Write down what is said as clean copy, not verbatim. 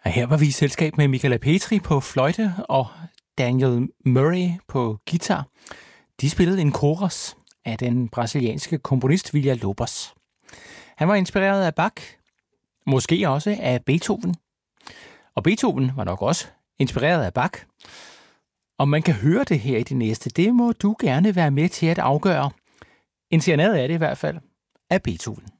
Og her var vi i selskab med Michala Petri på fløjte og Daniel Murray på guitar. De spillede en chorus af den brasilianske komponist Villa-Lobos. Han var inspireret af Bach, måske også af Beethoven. Og Beethoven var nok også inspireret af Bach. Om man kan høre det her i det næste, det må du gerne være med til at afgøre. En serenade er det i hvert fald af Beethoven.